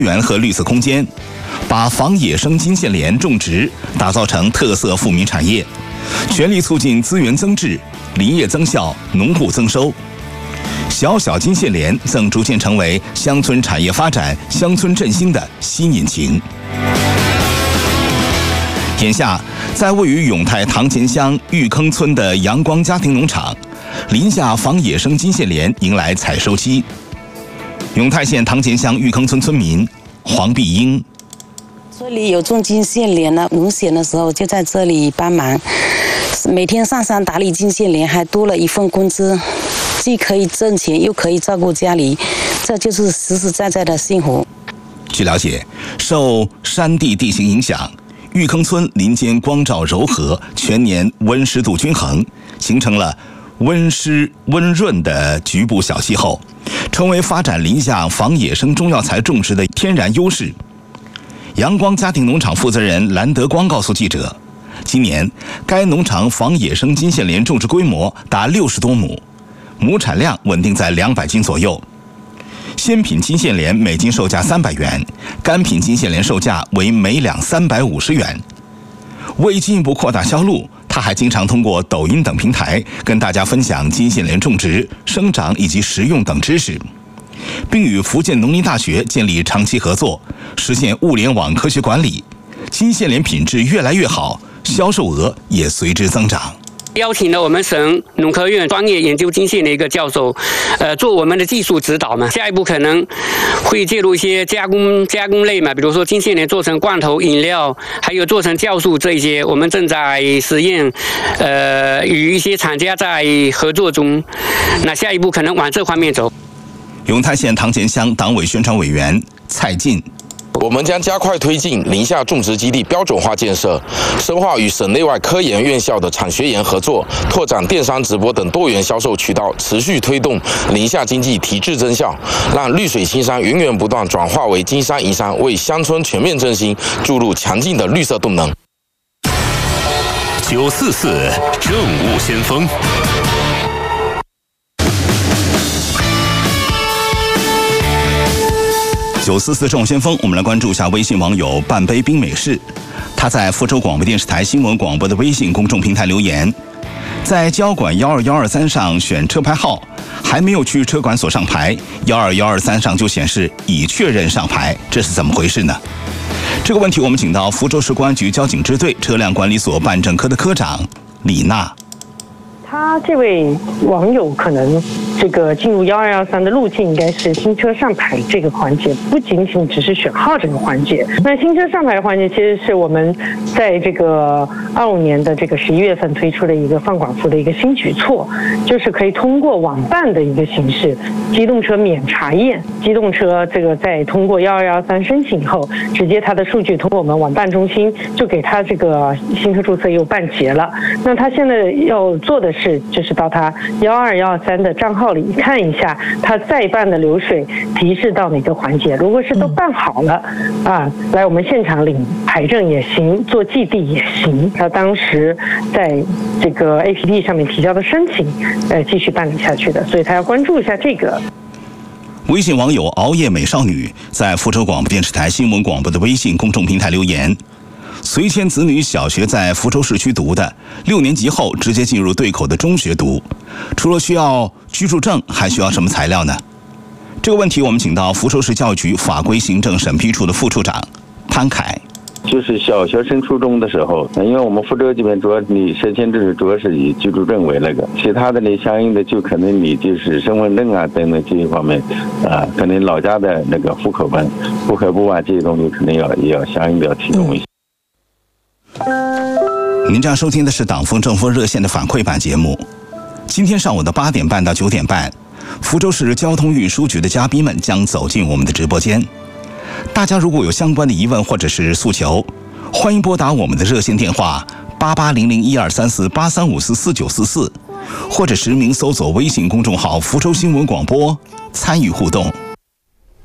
园和绿色空间，把仿野生金线莲种植打造成特色富民产业，全力促进资源增质、林业增效、农户增收。小小金线莲正逐渐成为乡村产业发展、乡村振兴的新引擎。眼下，在位于永泰堂前乡玉坑村的阳光家庭农场，林下仿野生金线莲迎来采收期。永泰县堂前乡玉坑村村民黄碧英： 村里有种金线莲呢，农闲的时候就在这里帮忙，每天上山打理金线莲，还多了一份工资，既可以挣钱，又可以照顾家里，这就是实实在在的幸福。 据了解，受山地地形影响，玉坑村林间光照柔和，全年温湿度均衡，形成了温湿温润的局部小气候，成为发展林下仿野生中药材种植的天然优势。阳光家庭农场负责人蓝德光告诉记者，今年该农场仿野生金线莲种植规模达60多亩，亩产量稳定在200斤左右。鲜品金线莲每斤售价300元，干品金线莲售价为每两350元。为进一步扩大销路，他还经常通过抖音等平台跟大家分享金线莲种植、生长以及食用等知识，并与福建农林大学建立长期合作，实现物联网科学管理。金线莲品质越来越好，销售额也随之增长。 邀请了我们省农科院专业研究金线的一个教授，做我们的技术指导嘛。下一步可能会介入一些加工类嘛，比如说金线莲做成罐头、饮料，还有做成酵素这一些，我们正在实验，与一些厂家在合作中。那下一步可能往这方面走。 永泰县堂前乡党委宣传委员蔡进： 我们将加快推进林下种植基地标准化建设，深化与省内外科研院校的产学研合作，拓展电商直播等多元销售渠道，持续推动林下经济提质增效，让绿水青山源源不断转化为金山银山，为乡村全面振兴注入强劲的绿色动能。 944政务先锋。 944政务先锋，我们来关注一下微信网友半杯冰美式。他在福州广播电视台新闻广播的微信公众平台留言，在交管12123上选车牌号，还没有去车管所上牌，12123上就显示已确认上牌，这是怎么回事呢？这个问题我们请到福州市公安局交警支队车辆管理所办证科的科长李娜。 他这位网友可能这个进入12123的路径应该是新车上牌这个环节，不仅仅只是选号这个环节。那新车上牌环节其实是我们在这个25年的这个11月份推出的一个放管服的一个新举措，就是可以通过网办的一个形式，机动车免查验，机动车这个在通过12123申请以后，直接它的数据通过我们网办中心就给他这个新车注册又办结了。那他现在要做的是，就是到他12123的账号里看一下他再办的流水提示到哪个环节，如果是都办好了来我们现场领牌证也行，做记地也行。他当时在这个 APP 上面提交的申请继续办理下去的，所以他要关注一下这个。 微信网友熬夜美少女在福州广播电视台新闻广播的微信公众平台留言，随迁子女小学在福州市区读的，6年级后直接进入对口的中学读，除了需要居住证，还需要什么材料呢？这个问题我们请到福州市教育局法规行政审批处的副处长潘凯。 就是小学升初中的时候，因为我们福州这边主要你申请制主要是以居住证为那个，其他的呢相应的就可能你就是身份证啊等等这些方面可能老家的那个户口本、户口簿啊这些东西可能也要相应的要提供一下。 您正收听的是党风政风热线的反馈版节目。今天上午的8点半到9点半，福州市交通运输局的嘉宾们将走进我们的直播间。大家如果有相关的疑问或者是诉求，欢迎拨打我们的热线电话8800123483544944，或者实名搜索微信公众号福州新闻广播参与互动。